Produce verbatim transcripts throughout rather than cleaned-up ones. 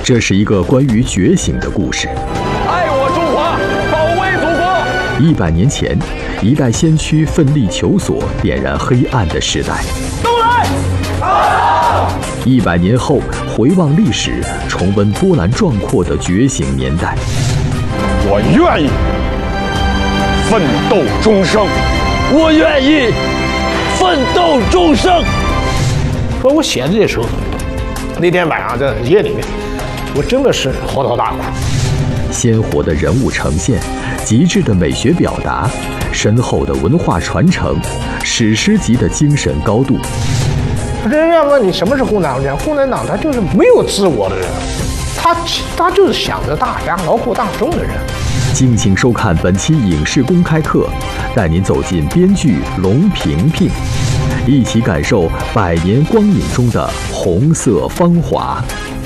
这是一个关于觉醒的故事。 爱我中华，保卫祖国。 一百年前，一代先驱奋力求索，点燃黑暗的时代。 都来！ 一百年后，回望历史，重温波澜壮阔的觉醒年代。 我愿意奋斗终生， 我愿意奋斗终生。 说我写的这首，那天晚上在夜里面，我真的是嚎啕大哭。 鲜活的人物呈现，极致的美学表达，深厚的文化传承，史诗级的精神高度。 人家问你什么是共产党人？共产党他就是没有自我的人，他他就是想着大家劳苦大众的人。 敬请收看本期影视公开课，带您走进编剧龙萍萍，一起感受百年光影中的红色芳华。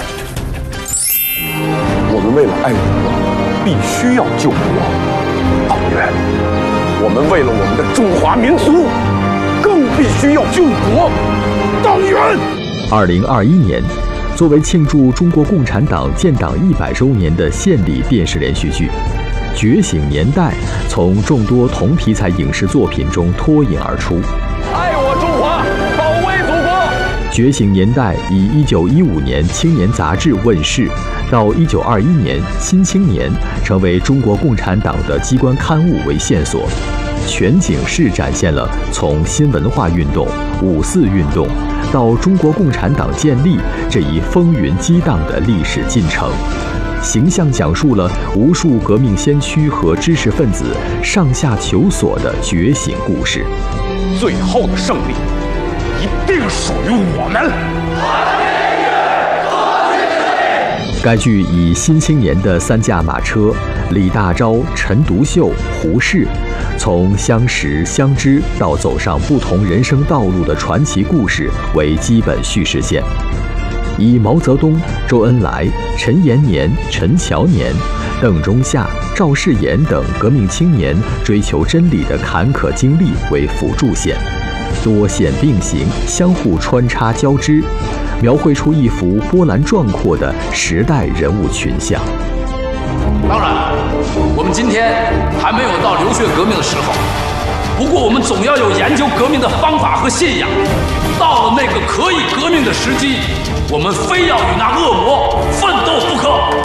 我们为了爱国，必须要救国。党员，我们为了我们的中华民族，更必须要救国。党员。 二零二一年，作为庆祝中国共产党建党一百周年的献礼电视连续剧《觉醒年代》从众多同题材影视作品中脱颖而出。 爱我中华，保卫祖国。 《觉醒年代》以一九一五年《青年》杂志问世，到一九二一年《新青年》成为中国共产党的机关刊物为线索，全景式展现了从新文化运动、五四运动到中国共产党建立这一风云激荡的历史进程，形象讲述了无数革命先驱和知识分子上下求索的觉醒故事。 最后的胜利一定属于我们。 该剧以《新青年》的三驾马车李大钊、陈独秀、胡适，从相识相知到走上不同人生道路的传奇故事为基本叙事线，以毛泽东、周恩来、陈延年、陈乔年、邓中夏、赵世炎等革命青年追求真理的坎坷经历为辅助线，多线并行，相互穿插交织，描绘出一幅波澜壮阔的时代人物群像。 当然，我们今天还没有到流血革命的时候，不过我们总要有研究革命的方法和信仰。到了那个可以革命的时机，我们非要与那恶魔奋斗不可。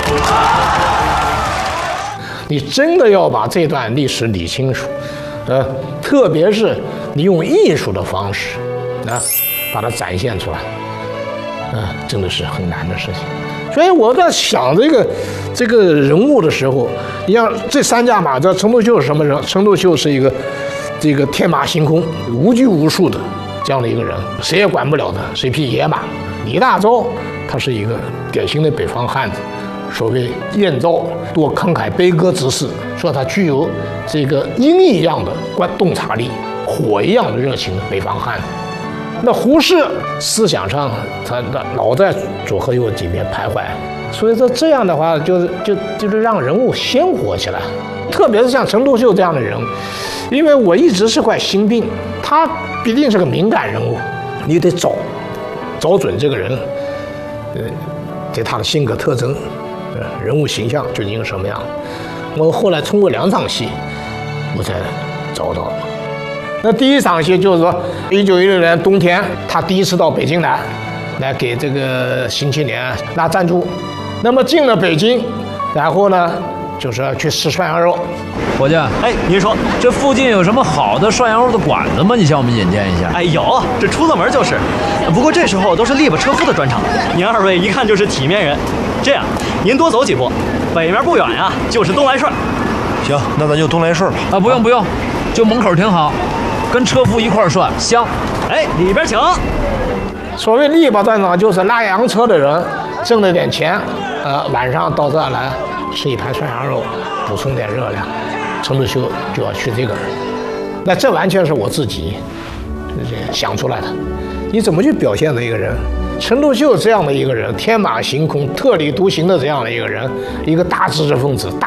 你真的要把这段历史理清楚，呃，特别是你用艺术的方式，啊，把它展现出来，啊，真的是很难的事情。所以我在想这个这个人物的时候，你像这三驾马车，陈独秀是什么人？陈独秀是一个这个天马行空、无拘无束的这样的一个人，谁也管不了他，是一匹野马。李大钊他是一个典型的北方汉子，所谓燕赵多慷慨悲歌之士，说他具有这个鹰一样的观洞察力，火一样的热情的北方汉子。那胡适思想上他老在左和右几边徘徊，所以说这样的话就是就就是让人物鲜活起来，特别是像陈独秀这样的人，因为我一直是块心病，他必定是个敏感人物，你得找找准这个人，呃，对他的性格特征，呃，人物形象究竟是什么样。我后来通过两场戏，我才找到了。那第一场戏就是说，一九一六年冬天，他第一次到北京来，来给这个《新青年》拿赞助。那么进了北京，然后呢，就是要去吃涮羊肉。 伙计，哎，您说这附近有什么好的涮羊肉的馆子吗？你向我们引荐一下。 哎，有，这出了门就是。不过这时候都是力巴车夫的专场，您二位一看就是体面人。这样，您多走几步，北面不远呀，就是东来顺。 行，那咱就东来顺吧。 啊，不用不用，就门口挺好。跟车夫一块涮香。 哎，里边请。 所谓力巴专场，就是拉洋车的人挣了点钱，呃，晚上到这儿来吃一盘涮羊肉，补充点热量。陈独秀就要去这个，那这完全是我自己想出来的。你怎么去表现的一个人？陈独秀这样的一个人，天马行空、特立独行的这样的一个人，一个大知识分子、大